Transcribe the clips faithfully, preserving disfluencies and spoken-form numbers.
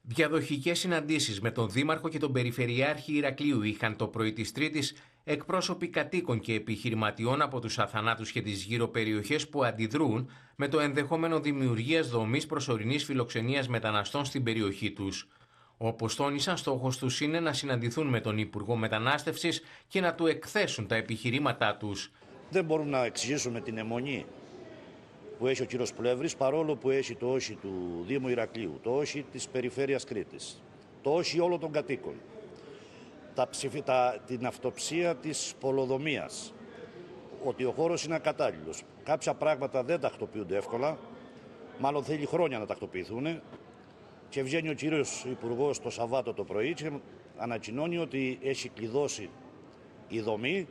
Διαδοχικές συναντήσεις με τον Δήμαρχο και τον Περιφερειάρχη Ηρακλείου είχαν το πρωί της Τρίτης εκπρόσωποι κατοίκων και επιχειρηματιών από τους αθανάτους και τις γύρω περιοχές που αντιδρούν με το ενδεχόμενο δημιουργίας δομής προσωρινής φιλοξενίας μεταναστών στην περιοχή τους. Όπως τόνισαν, στόχος τους είναι να συναντηθούν με τον Υπουργό Μετανάστευσης και να του εκθέσουν τα επιχειρήματά τους. Δεν μπορούμε να εξηγήσουμε την αιμονή που έχει ο κύριος Πλεύρης, παρόλο που έχει το όχι του Δήμου Ηρακλείου, το όχι της Περιφέρειας Κρήτης, το όχι όλων των κατοίκων, τα ψηφι, τα, την αυτοψία της πολεοδομίας, ότι ο χώρος είναι ακατάλληλος. Κάποια πράγματα δεν τακτοποιούνται εύκολα, μάλλον θέλει χρόνια να τακτοποιηθούν, και βγαίνει ο κύριος Υπουργός το Σαββάτο το πρωί και ανακοινώνει ότι έχει κλειδώσει η δομή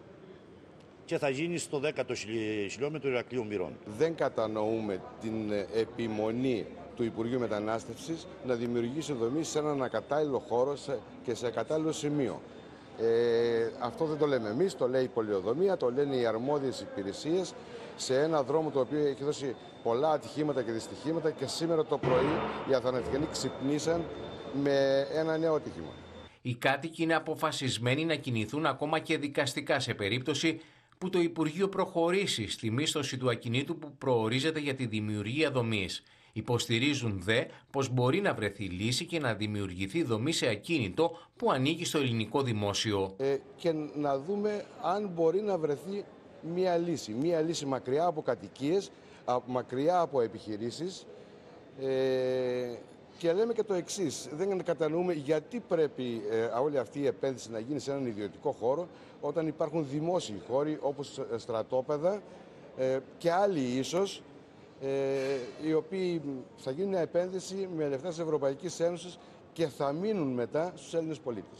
και θα γίνει στο δέκατο χιλιόμετρο Ηρακλείου Μυρών. Δεν κατανοούμε την επιμονή του Υπουργείου Μετανάστευσης να δημιουργήσει δομή σε έναν ακατάλληλο χώρο και σε ακατάλληλο σημείο. Ε, αυτό δεν το λέμε εμείς, το λέει η πολεοδομία, το λένε οι αρμόδιες υπηρεσίες, σε ένα δρόμο το οποίο έχει δώσει πολλά ατυχήματα και δυστυχήματα, και σήμερα το πρωί οι Αθανατιανοί ξυπνήσαν με ένα νέο ατύχημα. Οι κάτοικοι είναι αποφασισμένοι να κινηθούν ακόμα και δικαστικά σε περίπτωση που το Υπουργείο προχωρήσει στη μίσθωση του ακινήτου που προορίζεται για τη δημιουργία δομής. Υποστηρίζουν δε πως μπορεί να βρεθεί λύση και να δημιουργηθεί δομή σε ακίνητο που ανήκει στο ελληνικό δημόσιο. Ε, και να δούμε αν μπορεί να βρεθεί μία λύση. Μία λύση μακριά από κατοικίες, μακριά από επιχειρήσεις. Ε, και λέμε και το εξής, δεν κατανοούμε γιατί πρέπει ε, όλη αυτή η επένδυση να γίνει σε έναν ιδιωτικό χώρο, όταν υπάρχουν δημόσιοι χώροι όπως στρατόπεδα ε, και άλλοι ίσως, ε, οι οποίοι θα γίνουν μια επένδυση με λεφτά της Ευρωπαϊκής Ένωσης και θα μείνουν μετά στους Έλληνες πολίτες.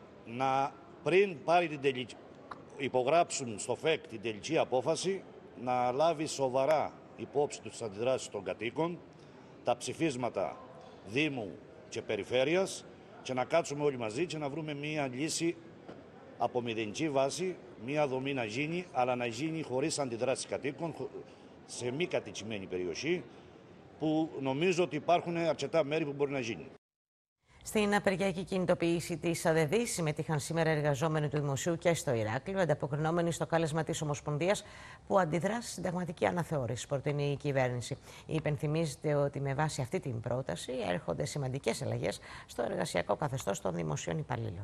Να πριν πάρει την τελική, υπογράψουν στο ΦΕΚ την τελική απόφαση, να λάβει σοβαρά υπόψη τους τις αντιδράσεις των κατοίκων, τα ψηφίσματα Δήμου και Περιφέρειας, και να κάτσουμε όλοι μαζί και να βρούμε μία λύση από μηδενική βάση, μία δομή να γίνει, αλλά να γίνει χωρίς αντιδράσεις κατοίκων, σε μη κατοικημένη περιοχή, που νομίζω ότι υπάρχουν αρκετά μέρη που μπορεί να γίνει. Στην απεργιακή κινητοποίηση της ΑΔΕΔ συμμετείχαν σήμερα εργαζόμενοι του Δημοσίου και στο Ηράκλειο, ανταποκρινόμενοι στο κάλεσμα της Ομοσπονδίας που αντιδρά στη συνταγματική αναθεώρηση που προτείνει η κυβέρνηση. Υπενθυμίζεται ότι με βάση αυτή την πρόταση έρχονται σημαντικές αλλαγές στο εργασιακό καθεστώς των δημοσίων υπαλλήλων.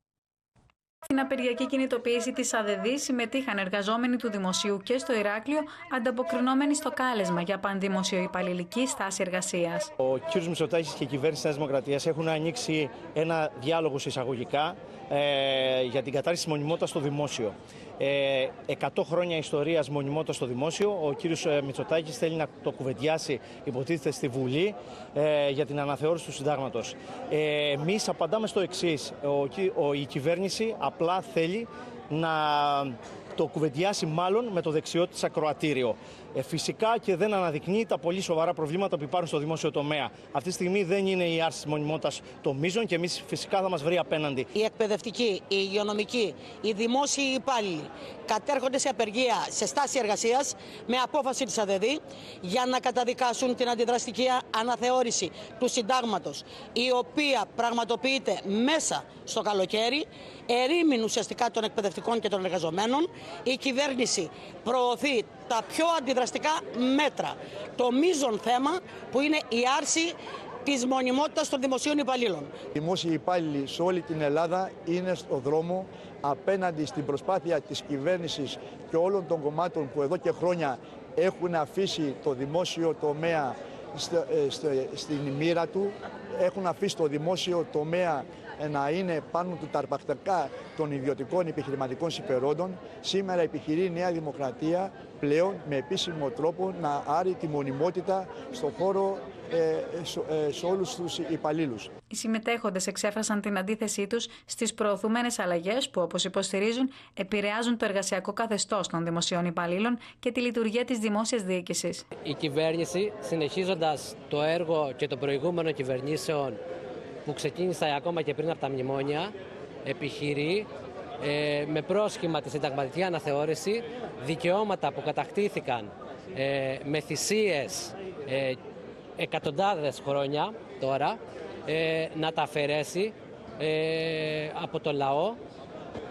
Στην απεργιακή κινητοποίηση της ΑΔΕΔ συμμετείχαν εργαζόμενοι του Δημοσίου και στο Ηράκλειο, ανταποκρινόμενοι στο κάλεσμα για πανδημοσιοϊπαλληλική στάση εργασίας. Ο κ. Μητσοτάκης και η κυβέρνηση της Νέας Δημοκρατίας έχουν ανοίξει ένα διάλογο εισαγωγικά ε, για την κατάρριση της μονιμότητας στο δημόσιο. Ε, εκατό χρόνια ιστορίας μονιμότητας στο δημόσιο. Ο κ. Μητσοτάκης θέλει να το κουβεντιάσει, υποτίθεται, στη Βουλή ε, για την αναθεώρηση του συντάγματος. Ε, εμείς απαντάμε στο εξής. Ο, ο, η κυβέρνηση απλά θέλει να το κουβεντιάσει μάλλον με το δεξιό της ακροατήριο. Ε, φυσικά και δεν αναδεικνύει τα πολύ σοβαρά προβλήματα που υπάρχουν στο δημόσιο τομέα. Αυτή τη στιγμή δεν είναι η άρση της μονιμότητας το μείζον και εμείς φυσικά θα μας βρει απέναντι. Οι εκπαιδευτικοί, οι υγειονομικοί, οι δημόσιοι υπάλληλοι κατέρχονται σε απεργία, σε στάση εργασίας με απόφαση της ΑΔΕΔ για να καταδικάσουν την αντιδραστική αναθεώρηση του συντάγματος, η οποία πραγματοποιείται μέσα στο καλοκαίρι, ερήμην ουσιαστικά των εκπαιδευτικών και των εργαζομένων. Η κυβέρνηση προωθεί τα πιο αντιδραστικά μέτρα. Το μείζον θέμα που είναι η άρση της μονιμότητας των δημοσίων υπαλλήλων. Οι δημόσιοι υπάλληλοι σε όλη την Ελλάδα είναι στο δρόμο απέναντι στην προσπάθεια της κυβέρνησης και όλων των κομμάτων που εδώ και χρόνια έχουν αφήσει το δημόσιο τομέα στην μοίρα του, έχουν αφήσει το δημόσιο τομέα να είναι πάνω του τα αρπακτικά των ιδιωτικών επιχειρηματικών συμφερόντων. Σήμερα επιχειρεί η Νέα Δημοκρατία πλέον με επίσημο τρόπο να άρει τη μονιμότητα στον χώρο ε, σε, ε, σε όλους τους υπαλλήλους. Οι συμμετέχοντες εξέφρασαν την αντίθεσή τους στις προωθούμενες αλλαγές που, όπως υποστηρίζουν, επηρεάζουν το εργασιακό καθεστώς των δημοσίων υπαλλήλων και τη λειτουργία της δημόσιας διοίκησης. Η κυβέρνηση, συνεχίζοντας το έργο και των προηγούμενων κυβερνήσεων που ξεκίνησε ακόμα και πριν από τα μνημόνια, επιχειρεί ε, με πρόσχημα τη συνταγματική αναθεώρηση δικαιώματα που κατακτήθηκαν ε, με θυσίες ε, εκατοντάδες χρόνια τώρα ε, να τα αφαιρέσει ε, από το λαό